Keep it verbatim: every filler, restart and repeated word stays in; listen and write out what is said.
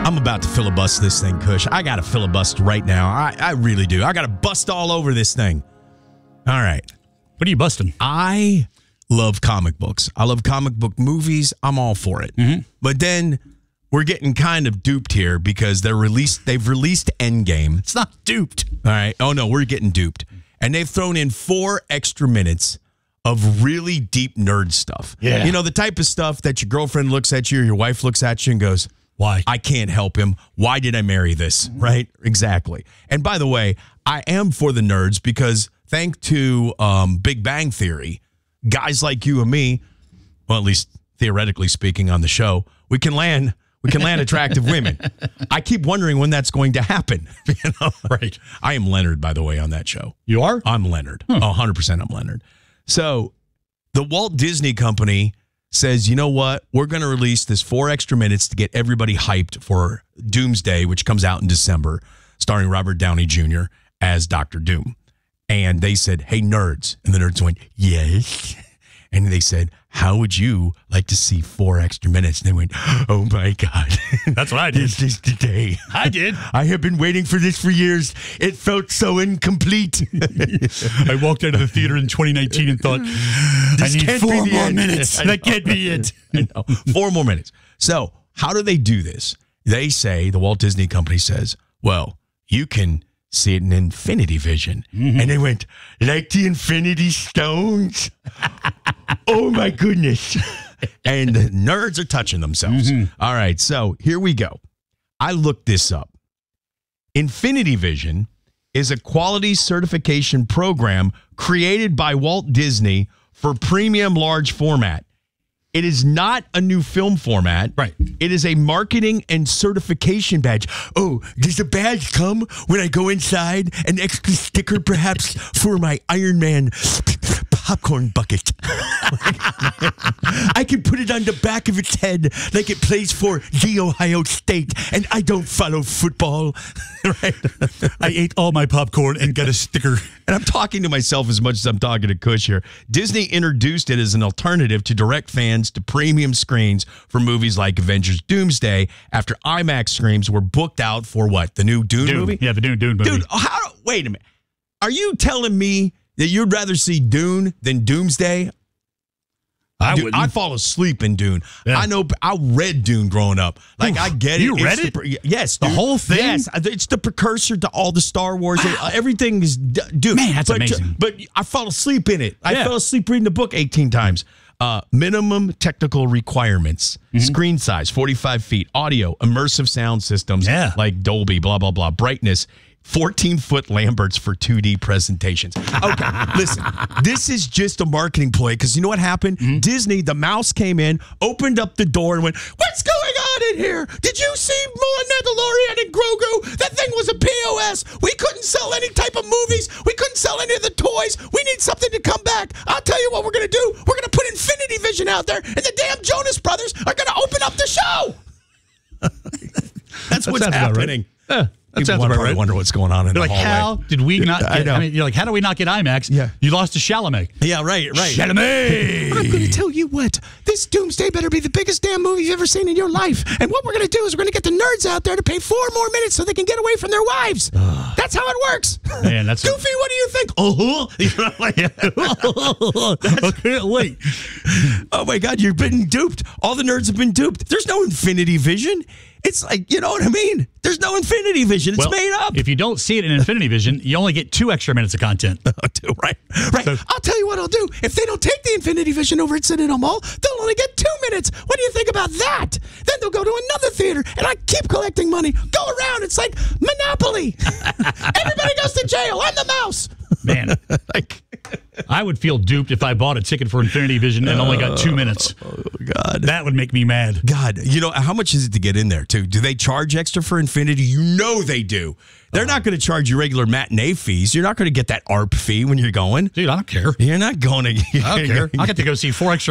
I'm about to filibuster this thing, Kush. I got to filibuster right now. I, I really do. I got to bust all over this thing. All right. What are you busting? I love comic books. I love comic book movies. I'm all for it. Mm-hmm. But then we're getting kind of duped here because they're released. They've released Endgame. It's not duped. All right. Oh, no, we're getting duped. And they've thrown in four extra minutes of really deep nerd stuff. Yeah. You know, the type of stuff that your girlfriend looks at you or your wife looks at you and goes, why? I can't help him. Why did I marry this? Right? Exactly. And by the way, I am for the nerds because thanks to um, Big Bang Theory, guys like you and me, well, at least theoretically speaking on the show, we can land we can land attractive women. I keep wondering when that's going to happen. You know? Right. I am Leonard, by the way, on that show. You are? I'm Leonard. Hmm. one hundred percent I'm Leonard. So the Walt Disney Company says, you know what? We're going to release this four extra minutes to get everybody hyped for Doomsday, which comes out in December, starring Robert Downey Junior as Doctor Doom. And they said, hey, nerds. And the nerds went, yes. And they said, how would you like to see four extra minutes? And they went, oh, my God. That's what I did. This is the day. I did. I have been waiting for this for years. It felt so incomplete. I walked out of the theater in twenty nineteen and thought, This I need can't four be the more end. minutes. I know. That can't be it. I know. Four more minutes. So how do they do this? They say, the Walt Disney Company says, well, you can see it in Infinity Vision. Mm-hmm. And they went, like the Infinity Stones? Oh, my goodness. And the nerds are touching themselves. Mm-hmm. All right, so here we go. I looked this up. Infinity Vision is a quality certification program created by Walt Disney for premium large format. It is not a new film format. Right. It is a marketing and certification badge. Oh, does a badge come when I go inside? An extra sticker, perhaps, for my Iron Man popcorn bucket. I can put it on the back of its head like it plays for the Ohio State, and I don't follow football. Right? I ate all my popcorn and got a sticker. And I'm talking to myself as much as I'm talking to Kush here. Disney introduced it as an alternative to direct fans to premium screens for movies like Avengers Doomsday after IMAX screens were booked out for what? The new Dune, Dune. movie? Yeah, the Dune, Dune movie. Dude, how, wait a minute. Are you telling me that you'd rather see Dune than Doomsday? I Dude, wouldn't. I fall asleep in Dune. Yeah. I know. I read Dune growing up. Like, Oof, I get it. you It's read the, it? yes. The dude. whole thing? Yes. It's the precursor to all the Star Wars. Wow. Everything is, dude. Man, that's but, amazing. But I fall asleep in it. I Yeah. fell asleep reading the book eighteen times. Uh, minimum technical requirements, mm-hmm. Screen size, forty-five feet, audio, immersive sound systems Yeah. like Dolby, blah, blah, blah, brightness, fourteen-foot Lamberts for two D presentations. Okay, listen, this is just a marketing ploy because you know what happened? Mm-hmm. Disney, the mouse came in, opened up the door and went, what's going on in here? Did you see Mandalorian and Grogu? That thing was a P O S. We couldn't sell any type of movies. We couldn't sell any of the toys. We need something to come back. I'll tell you what we're going to do. We're going to put Infinity Vision out there, and the damn Jonas Brothers are going to open up the show. That's that what's happening. Right. Yeah. That sounds People about right. wonder what's going on in You're the like, hallway. how did we not get, I know. I mean, you're like, how do we not get IMAX? Yeah. You lost to Chalamet. Yeah, right, right. Chalamet! I'm going to tell you what. This Doomsday better be the biggest damn movie you've ever seen in your life. And what we're going to do is we're going to get the nerds out there to pay four more minutes so they can get away from their wives. That's how it works. Man, that's Goofy, what do you think? Uh-huh. You know, like, I can't wait. oh, my God, you've been duped. All the nerds have been duped. There's no Infinity Vision. It's like, you know what I mean? There's no Infinity Vision. It's well, made up. If you don't see it in Infinity Vision, you only get two extra minutes of content. right, right. So, I'll tell you what I'll do. If they don't take the Infinity Vision over at Citadel Mall, they'll only get two minutes. What do you think about that? Then they'll go to another theater, and I keep collecting money. Go around. It's like Monopoly. Everybody goes to jail. I'm the mouse. Man, like, I would feel duped if I bought a ticket for Infinity Vision and only got two minutes. Oh, God. That would make me mad. God, you know, how much is it to get in there, too? Do they charge extra for Infinity? You know they do. They're uh, not going to charge you regular matinee fees. You're not going to get that A R P fee when you're going. Dude, I don't care. You're not going to. I don't care. I get to go see four extra